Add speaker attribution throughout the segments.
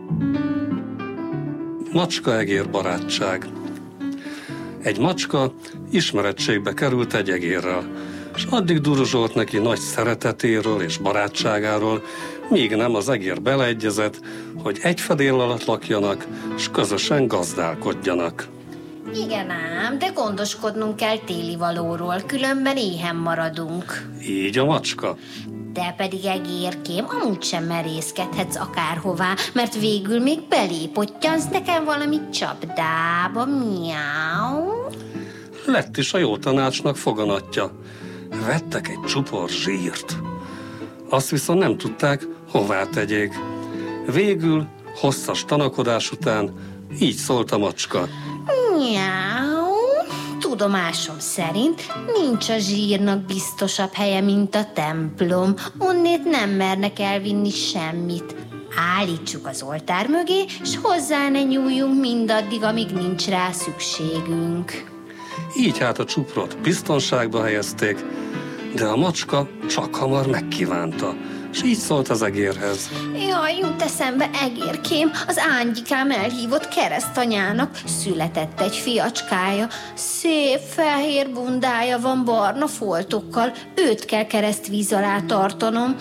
Speaker 1: Macska-egér barátság. Egy macska ismerettségbe került egy egérrel, és addig duruzsolt neki nagy szeretetéről és barátságáról, míg nem az egér beleegyezett, hogy egy fedél alatt lakjanak, és közösen gazdálkodjanak.
Speaker 2: Igen ám, de gondoskodnunk kell télivalóról, különben éhen maradunk.
Speaker 1: Így a macska.
Speaker 2: Te pedig egérkém, amúgy sem merészkedhetsz akárhová, mert végül még belépottyansz nekem valami csapdába, miau.
Speaker 1: Lett is a jó tanácsnak foganatja. Vettek egy csupor zsírt. Azt viszont nem tudták, hová tegyék. Végül, hosszas tanakodás után így szólt a macska.
Speaker 2: Miau. Tudomásom szerint nincs a zsírnak biztosabb helye, mint a templom. Onnét nem mernek elvinni semmit. Állítsuk az oltár mögé, s hozzá ne nyúljunk mindaddig, amíg nincs rá szükségünk.
Speaker 1: Így hát a csuprot biztonságba helyezték, de a macska csak hamar megkívánta, s így szólt az egérhez.
Speaker 2: Jaj, jut eszembe, egérkém, az Ángyikám elhívott keresztanyának. Született egy fiacskája, szép fehér bundája van barna foltokkal, őt kell keresztvíz alá tartanom.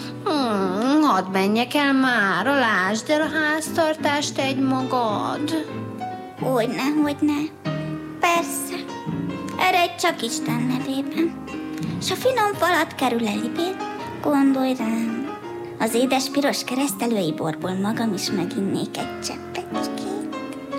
Speaker 2: Hadd menjek el mára, lásd el a háztartást egy magad.
Speaker 3: Hogyne. Persze. Eredj csak Isten nevében. S a finom falat kerül elibéd, gondolj rám. Az édes piros keresztelői borból magam is meginnék egy cseppecskét.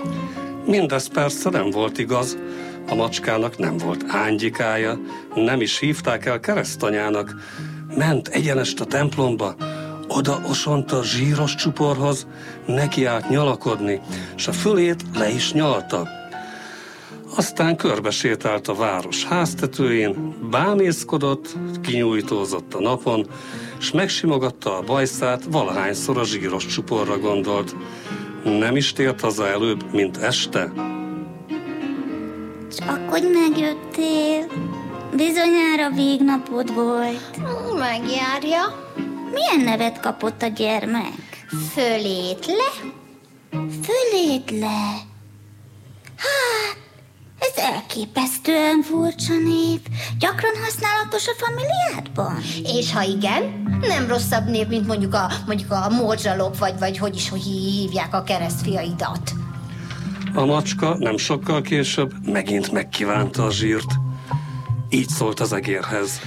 Speaker 1: Mindez persze nem volt igaz. A macskának nem volt Ángyikája, nem is hívták el keresztanyának. Ment egyenest a templomba, oda osont a zsíros csuporhoz, nekiállt nyalakodni, s a fülét le is nyalta. Aztán körbesétált a város háztetőjén, bámészkodott, kinyújtózott a napon, s megsimogatta a bajszát, valahányszor a zsíros csuporra gondolt. Nem is tért haza előbb, mint este.
Speaker 3: Csak hogy megjöttél, bizonyára végnapod volt.
Speaker 2: Megjárja.
Speaker 3: Milyen nevet kapott a gyermek?
Speaker 2: Fölétle?
Speaker 3: Fölétle? Hát, ez elképesztően furcsa név. Gyakran használatos a familiádban?
Speaker 2: És ha igen, nem rosszabb név, mint mondjuk a morzsalop, vagy hogy hívják a keresztfiaidat.
Speaker 1: A macska nem sokkal később megint megkívánta a zsírt. Így szólt az egérhez.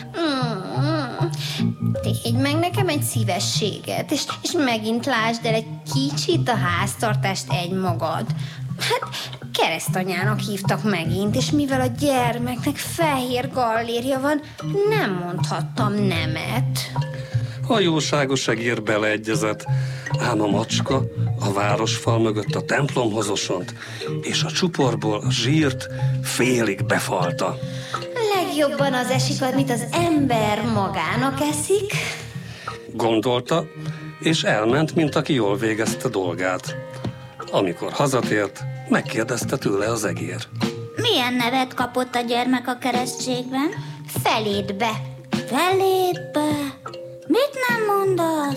Speaker 2: Tégy meg nekem egy szívességet, és megint lásd el egy kicsit a háztartást egymagad. Hát keresztanyának hívtak megint, és mivel a gyermeknek fehér gallérja van, nem mondhattam nemet.
Speaker 1: A jóságos egér beleegyezett, ám a macska a városfal mögött a templomhoz osont, és a csuporból a zsírt félig befalta.
Speaker 2: Legjobban az esik, amit az ember magának eszik,
Speaker 1: Gondolta, és elment, mint aki jól végezte dolgát. Amikor hazatért, megkérdezte tőle az egér.
Speaker 3: Milyen nevet kapott a gyermek a keresztségben?
Speaker 2: felédbe.
Speaker 3: Felédbe? Mit nem mondasz?